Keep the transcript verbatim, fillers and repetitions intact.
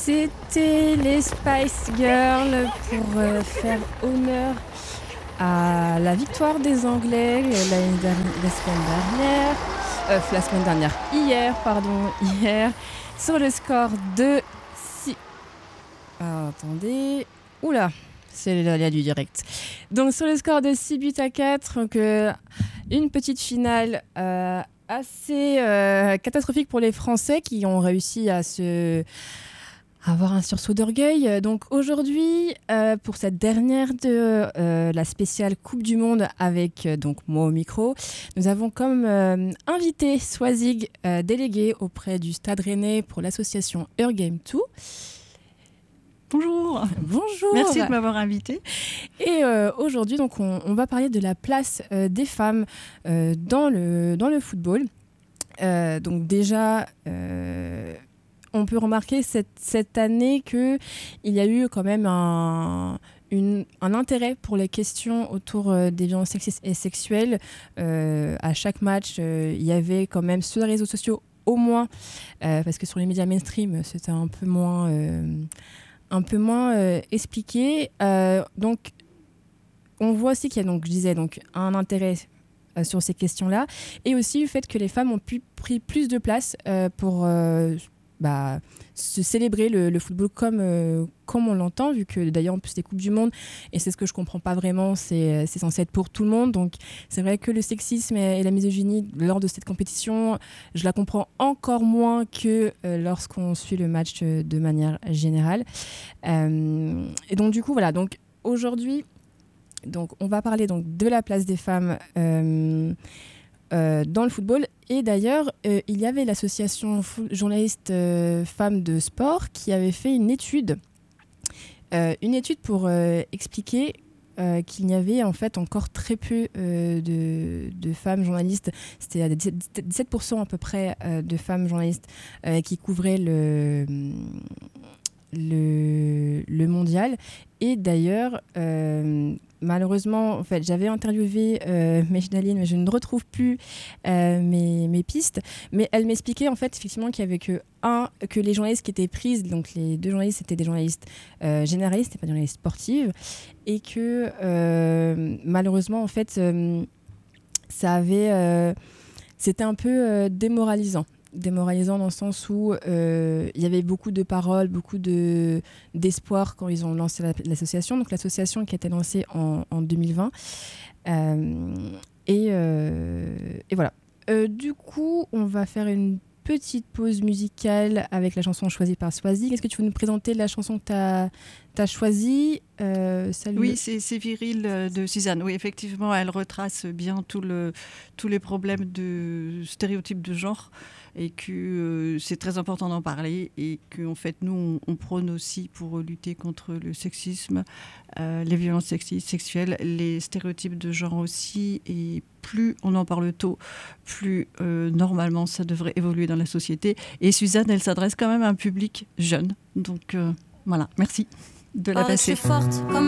C'était les Spice Girls pour euh, faire honneur à la victoire des Anglais euh, l'année dernière, la semaine dernière, euh, la semaine dernière, hier, pardon, hier, sur le score de six. Ah, attendez, oula, c'est l'aléa du direct. Donc sur le score de six buts à quatre, donc euh, une petite finale euh, assez euh, catastrophique pour les Français qui ont réussi à se avoir un sursaut d'orgueil. Donc aujourd'hui, euh, pour cette dernière de euh, la spéciale Coupe du Monde avec euh, donc moi au micro, nous avons comme euh, invité Swazig, euh, délégué auprès du Stade Rennais pour l'association Eurgame deux. Bonjour. Bonjour. Merci de m'avoir invité. Et euh, aujourd'hui, donc, on, on va parler de la place euh, des femmes euh, dans, le, dans le football. Euh, donc déjà, euh, on peut remarquer cette, cette année qu'il y a eu quand même un, une, un intérêt pour les questions autour euh, des violences sexistes et sexuelles. Euh, à chaque match, euh, il y avait quand même sur les réseaux sociaux au moins, euh, parce que sur les médias mainstream, c'était un peu moins... Euh, un peu moins euh, expliqué. Euh, donc, on voit aussi qu'il y a, donc, je disais, donc, un intérêt euh, sur ces questions-là, et aussi le fait que les femmes ont pu pris plus de place euh, pour euh, bah, se célébrer le, le football comme, euh, comme on l'entend, vu que d'ailleurs, en plus, des Coupes du Monde, et c'est ce que je comprends pas vraiment, c'est, c'est censé être pour tout le monde. Donc, c'est vrai que le sexisme et, et la misogynie lors de cette compétition, je la comprends encore moins que euh, lorsqu'on suit le match euh, de manière générale. Euh, et donc, du coup, voilà. Donc, aujourd'hui, donc, on va parler donc, de la place des femmes euh, euh, dans le football. Et d'ailleurs, euh, il y avait l'association fo- journalistes euh, femmes de sport qui avait fait une étude, euh, une étude pour euh, expliquer euh, qu'il n'y avait en fait encore très peu euh, de, de femmes journalistes. C'était à dix-sept pour cent à peu près euh, de femmes journalistes euh, qui couvraient le, le, le mondial. Et d'ailleurs, euh, malheureusement, en fait, j'avais interviewé euh, Mejdaline, mais je ne retrouve plus euh, mes, mes pistes. Mais elle m'expliquait en fait effectivement qu'il y avait que un, que les journalistes qui étaient prises, donc les deux journalistes étaient des journalistes euh, généralistes et pas des journalistes sportives, et que euh, malheureusement en fait, euh, ça avait, euh, c'était un peu euh, démoralisant. démoralisant dans le sens où euh, il y avait beaucoup de paroles, beaucoup de, d'espoir quand ils ont lancé la, l'association. Donc l'association qui a été lancée en, en deux mille vingt. Euh, et, euh, et voilà. Euh, du coup, on va faire une petite pause musicale avec la chanson choisie par Swazig. Est-ce que tu veux nous présenter la chanson que tu as, t'as choisie euh, Oui, c'est, c'est Viril de Suzanne. Oui, effectivement, elle retrace bien tout le, tous les problèmes de stéréotypes de genre et que euh, c'est très important d'en parler et qu'en fait, nous, on, on prône aussi pour lutter contre le sexisme, euh, les violences sexistes, sexuelles, les stéréotypes de genre aussi. Et plus on en parle tôt, plus euh, normalement, ça devrait évoluer dans la société. Et Suzanne, elle s'adresse quand même à un public jeune. Donc, euh, voilà, merci de la oh, passer. Je suis forte comme